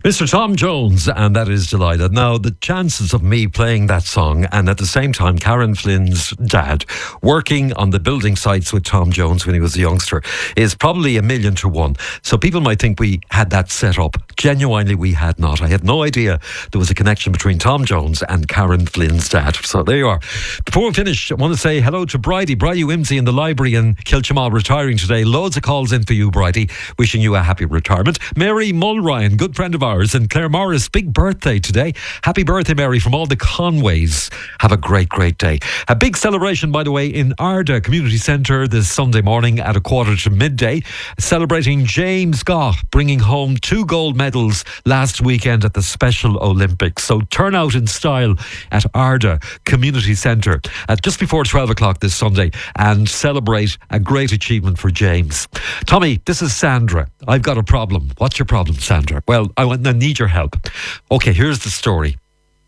Mr. Tom Jones, and that is Delighted. Now, the chances of me playing that song and at the same time Karen Flynn's dad working on the building sites with Tom Jones when he was a youngster is probably 1,000,000 to 1. So people might think we had that set up. Genuinely, we had not. I had no idea there was a connection between Tom Jones and Karen Flynn's dad. So there you are. Before we finish, I want to say hello to Bridie Wimsey in the library in Kilchimau, retiring today. Loads of calls in for you, Bridie. Wishing you a happy retirement. Mary Mulryan, good friend of ours, and Claire Morris, big birthday today. Happy birthday, Mary, from all the Conways. Have a great, great day. A big celebration, by the way, in Arda Community Centre this Sunday morning at 1:15, celebrating James Gough bringing home 2 gold medals last weekend at the Special Olympics. So turn out in style at Arda Community Centre at just before 12 o'clock this Sunday and celebrate a great achievement for James. Tommy, this is Sandra. I've got a problem. What's your problem, Sandra? Well, I need your help. Okay, here's the story.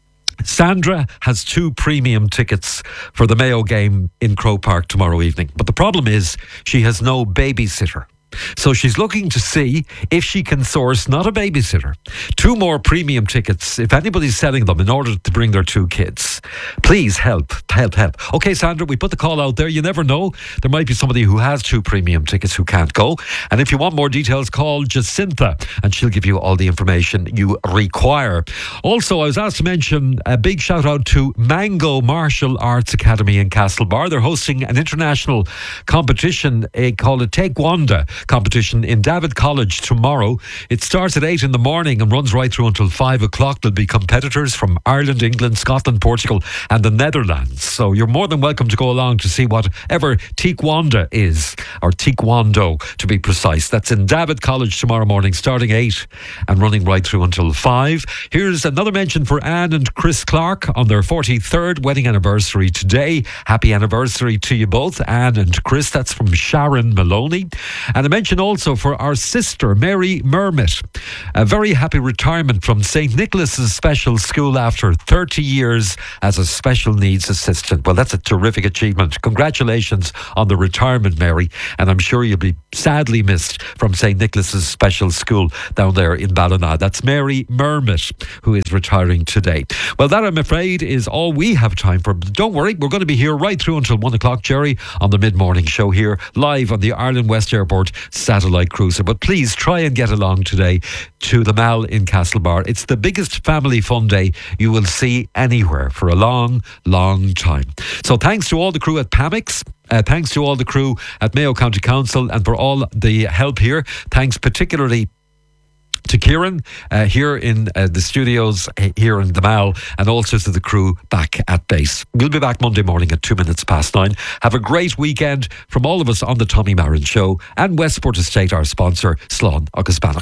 Sandra has 2 premium tickets for the Mayo game in Croke Park tomorrow evening. But the problem is she has no babysitter. So she's looking to see if she can source, not a babysitter, 2 more premium tickets, if anybody's selling them, in order to bring their 2 kids. Please help. Okay, Sandra, we put the call out there. You never know. There might be somebody who has 2 premium tickets who can't go. And if you want more details, call Jacinta and she'll give you all the information you require. Also, I was asked to mention a big shout out to Mango Martial Arts Academy in Castlebar. They're hosting an international competition called a Taekwondo competition in David College tomorrow. It starts at 8 in the morning and runs right through until 5 o'clock. There'll be competitors from Ireland, England, Scotland, Portugal and the Netherlands. So you're more than welcome to go along to see whatever Taekwondo is, or Taekwondo to be precise. That's in David College tomorrow morning, starting 8 and running right through until 5. Here's another mention for Anne and Chris Clark on their 43rd wedding anniversary today. Happy anniversary to you both, Anne and Chris. That's from Sharon Maloney. And a mention also for our sister, Mary Mermit. A very happy retirement from St. Nicholas's Special School after 30 years as a special needs assistant. Well, that's a terrific achievement. Congratulations on the retirement, Mary. And I'm sure you'll be sadly missed from St. Nicholas's Special School down there in Ballina. That's Mary Mermit, who is retiring today. Well, that, I'm afraid, is all we have time for. But don't worry, we're going to be here right through until 1 o'clock, Jerry, on the mid-morning show here, live on the Ireland West Airport satellite cruiser. But please try and get along today to the Mall in Castlebar. It's the biggest family fun day you will see anywhere for a long, long time. So thanks to all the crew at PAMIX. Thanks to all the crew at Mayo County Council and for all the help here. Thanks particularly to Kieran here in the studios here in the Mall, and also to the crew back at base. We'll be back Monday morning at 9:02. Have a great weekend from all of us on the Tommy Marin Show and Westport Estate, our sponsor, Slán agus Bannock.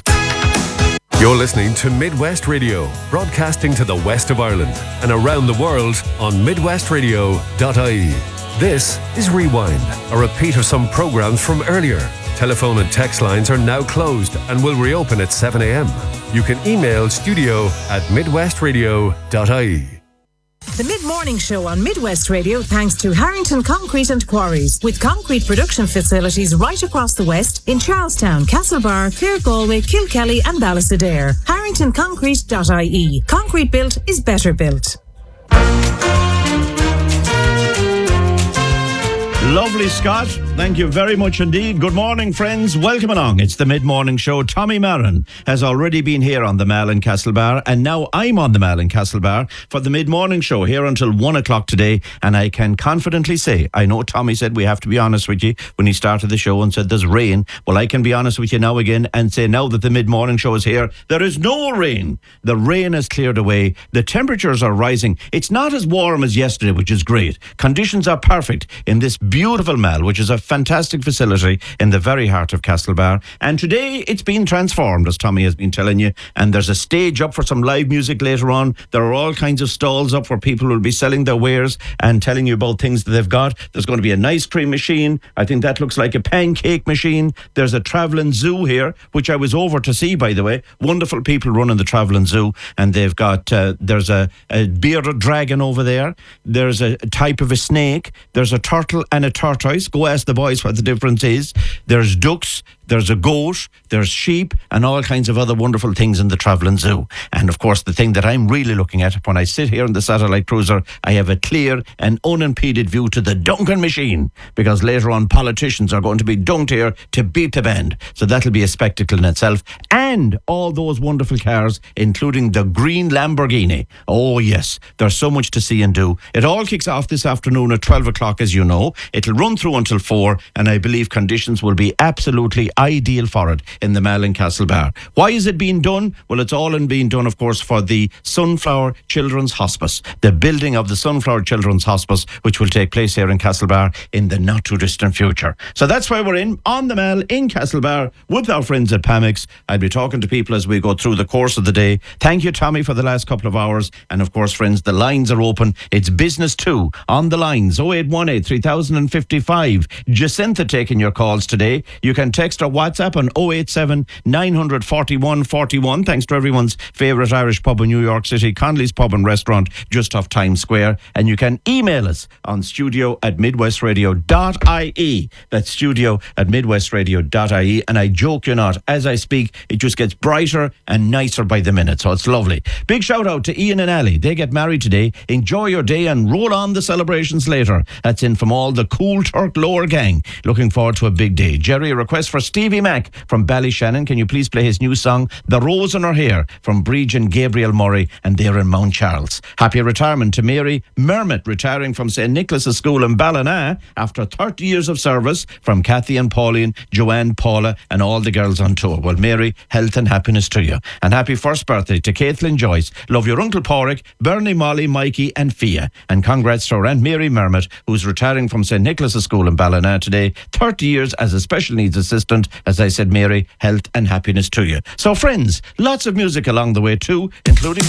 You're listening to Midwest Radio, broadcasting to the west of Ireland and around the world on midwestradio.ie. This is Rewind, a repeat of some programmes from earlier. Telephone and text lines are now closed and will reopen at 7 a.m. You can email studio@midwestradio.ie. The Mid-Morning Show on Midwest Radio, thanks to Harrington Concrete and Quarries, with concrete production facilities right across the West in Charlestown, Castlebar, Clare, Galway, Kilkelly and Ballastadair. HarringtonConcrete.ie. Concrete built is better built. Lovely, Scott. Thank you very much indeed. Good morning, friends. Welcome along. It's the Mid-Morning Show. Tommy Marin has already been here on the Mall in Castlebar, and now I'm on the Mall in Castlebar for the Mid-Morning Show here until 1 o'clock today. And I can confidently say, I know Tommy said we have to be honest with you when he started the show and said there's rain. Well, I can be honest with you now again and say now that the Mid-Morning Show is here, there is no rain. The rain has cleared away. The temperatures are rising. It's not as warm as yesterday, which is great. Conditions are perfect in this beautiful Mall, which is a fantastic facility in the very heart of Castlebar. And today it's been transformed, as Tommy has been telling you, and there's a stage up for some live music later on. There are all kinds of stalls up where people will be selling their wares and telling you about things that they've got. There's going to be an ice cream machine. I think that looks like a pancake machine. There's a travelling zoo here, which I was over to see, by the way. Wonderful people running the travelling zoo, and they've got there's a bearded dragon over there. There's a type of a snake. There's a turtle and a tortoise. Go ask the boys what the difference is. There's ducks, there's a goat, there's sheep, and all kinds of other wonderful things in the travelling zoo. And of course, the thing that I'm really looking at when I sit here in the satellite cruiser, I have a clear and unimpeded view to the Duncan machine, because later on politicians are going to be dunked here to beat the band. So that'll be a spectacle in itself. And all those wonderful cars, including the green Lamborghini. Oh yes, there's so much to see and do. It all kicks off this afternoon at 12 o'clock, as you know. It'll run through until 4, and I believe conditions will be absolutely ideal for it in the Malin Castle Bar. Why is it being done? Well, it's all being done, of course, for the Sunflower Children's Hospice, the building of the Sunflower Children's Hospice, which will take place here in Castlebar in the not too distant future. So that's why we're in on the Mall in Castlebar with our friends at Pamex. I'll be talking to people as we go through the course of the day. Thank you, Tommy, for the last couple of hours. And of course, friends, the lines are open. It's business too on the lines. 0818 3055. Jacinta taking your calls today. You can text or WhatsApp on 087 941 41. Thanks to everyone's favourite Irish pub in New York City, Conley's Pub and Restaurant, just off Times Square. And you can email us on studio@midwestradio.ie. That's studio@midwestradio.ie. And I joke you not, as I speak, it just gets brighter and nicer by the minute. So it's lovely. Big shout out to Ian and Ali. They get married today. Enjoy your day and roll on the celebrations later. That's in from all the Cool Turk Lower gang. Looking forward to a big day. Jerry, a request for Stevie Mac from Ballyshannon. Can you please play his new song, The Rose in Her Hair, from Bridge and Gabriel Murray, and they're in Mount Charles. Happy retirement to Mary Mermot, retiring from St. Nicholas's School in Ballina after 30 years of service, from Kathy and Pauline, Joanne, Paula, and all the girls on tour. Well, Mary, health and happiness to you. And happy first birthday to Caitlin Joyce. Love your Uncle Porrick, Bernie, Molly, Mikey, and Fia. And congrats to our Aunt Mary Mermot, who's retiring from St. Nicholas's School in Ballina today. 30 years as a special needs assistant. As I said, Mary, health and happiness to you. So, friends, lots of music along the way too, including